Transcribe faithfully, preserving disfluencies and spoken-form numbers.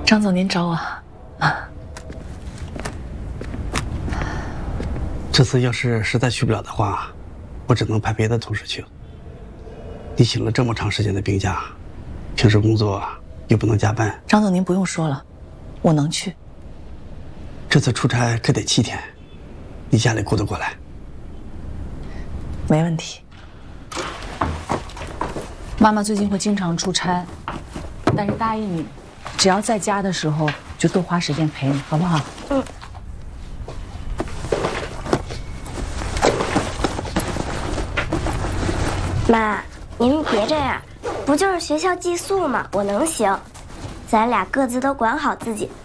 张总，您找我啊？ 这次要是实在去不了的话，我只能派别的同事去了。你请了这么长时间的病假，平时工作又不能加班。 张总，您不用说了，我能去。 这次出差可得七天，你家里顾得过来？ 没问题。妈妈最近会经常出差，但是答应你，只要在家的时候就多花时间陪你，好不好？ 嗯。妈，您别这样，不就是学校寄宿吗？我能行。咱俩各自都管好自己，